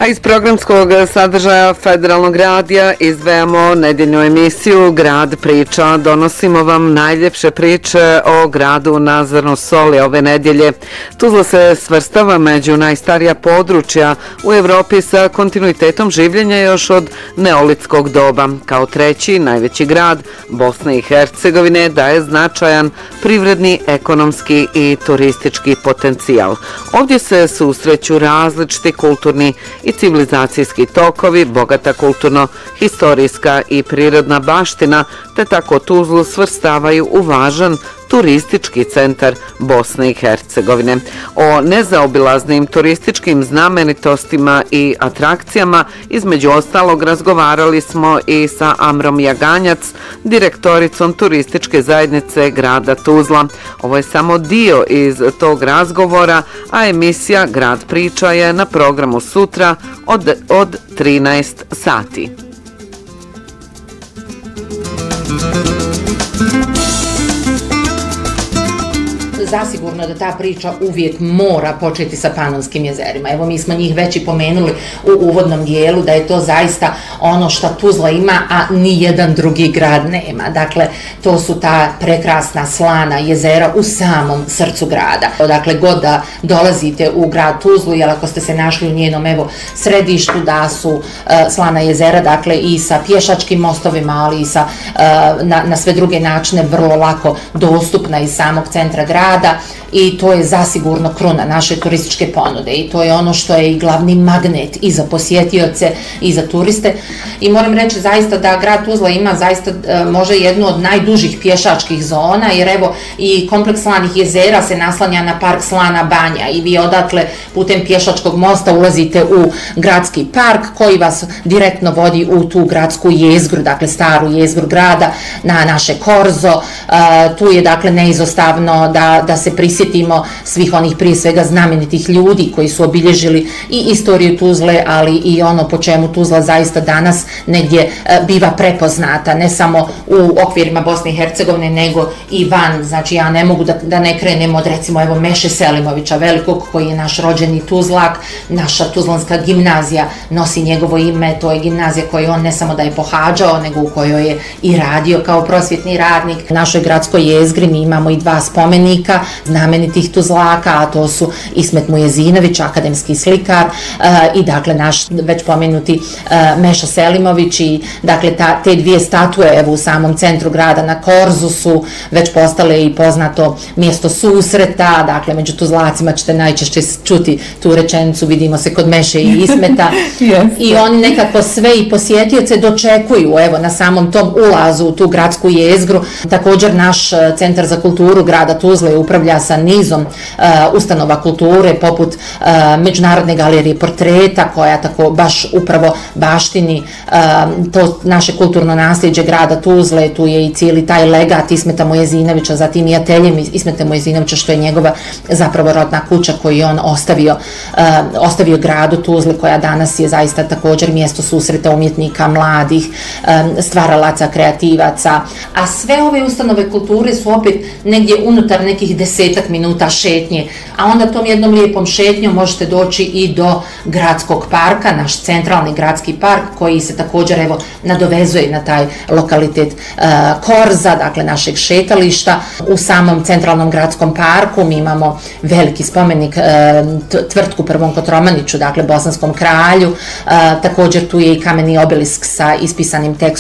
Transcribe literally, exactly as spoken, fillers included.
A iz programskog sadržaja Federalnog radija izdvajamo nedjeljnu emisiju Grad priča. Donosimo vam najljepše priče o gradu na zrnu soli ove nedjelje. Tuzla se svrstava među najstarija područja u Evropi sa kontinuitetom življenja još od neolitskog doba. Kao treći najveći grad Bosne i Hercegovine daje značajan privredni, ekonomski i turistički potencijal. Ovdje se susreću različiti kulturni i civilizacijski tokovi, bogata kulturno-historijska i prirodna baština, te tako Tuzlu svrstavaju u važan turistički centar Bosne i Hercegovine. O nezaobilaznim turističkim znamenitostima i atrakcijama između ostalog razgovarali smo i sa Amrom Jaganjac, direktoricom turističke zajednice grada Tuzla. Ovo je samo dio iz tog razgovora, a emisija Grad priča je na programu sutra od, od trinaest sati. Zasigurno da ta priča uvijek mora početi sa Panonskim jezerima. Evo, mi smo njih već i pomenuli u uvodnom dijelu da je to zaista ono što Tuzla ima, a ni jedan drugi grad nema. Dakle, to su ta prekrasna slana jezera u samom srcu grada. Dakle, god da dolazite u grad Tuzlu, jer ako ste se našli u njenom evo središtu, da su uh, slana jezera, dakle i sa pješačkim mostovima, ali i sa, uh, na, na sve druge načine vrlo lako dostupna iz samog centra grada. I to je zasigurno kruna naše turističke ponude i to je ono što je i glavni magnet i za posjetioce i za turiste. I moram reći zaista da grad Tuzla ima zaista možda jednu od najdužih pješačkih zona, jer evo i kompleks slanih jezera se naslanja na park Slana banja i vi odatle putem pješačkog mosta ulazite u gradski park koji vas direktno vodi u tu gradsku jezgru, dakle staru jezgru grada, na naše korzo. Tu je dakle neizostavno da, da se prisjetimo svih onih prije svega znamenitih ljudi koji su obilježili i istoriju Tuzle, ali i ono po čemu Tuzla zaista danas negdje biva prepoznata, ne samo u okvirima Bosne i Hercegovine, nego i van. Znači ja ne mogu da, da ne krenem od recimo evo Meše Selimovića velikog, koji je naš rođeni Tuzlak. Naša Tuzlanska gimnazija nosi njegovo ime, to je gimnazija koju on ne samo da je pohađao, nego u kojoj je i radio kao prosvjetni radnik. U našoj gradskoj jezgri mi imamo i dva spomenika znamenitih Tuzlaka, a to su Ismet Mujezinović, akademski slikar, uh, i dakle naš već pomenuti uh, Meša Selimović. I dakle ta, te dvije statue evo u samom centru grada na korzu su već postale i poznato mjesto susreta. Dakle među Tuzlacima ćete najčešće čuti tu rečenicu vidimo se kod Meše i Ismeta. Yes. I oni nekako sve i posjetioce dočekuju evo na samom tom ulazu u tu gradsku jezgru. Također naš centar za kulturu grada Tuzle upravlja sa nizom uh, ustanova kulture poput uh, Međunarodne galerije portreta, koja tako baš upravo baštini uh, to naše kulturno nasljeđe grada Tuzle. Tu je i cijeli taj legat Ismeta Mujezinovića, zatim i ateljem Ismeta Mujezinovića, što je njegova zapravo rodna kuća koju je on ostavio, uh, ostavio gradu Tuzle, koja danas je zaista također mjesto susreta umjetnika, mladih, um, stvaralaca, kreativaca. A sve ove ustanove kulture su opet negdje unutar nekih desetak minuta šetnje, a onda tom jednom lijepom šetnjom možete doći i do gradskog parka, naš centralni gradski park, koji se također evo nadovezuje na taj lokalitet uh, korza, dakle našeg šetališta. U samom centralnom gradskom parku mi imamo veliki spomenik uh, tvrtku Prvom Kotromaniću, dakle bosanskom kralju. Uh, također tu je i kameni obelisk sa ispisanim tekstom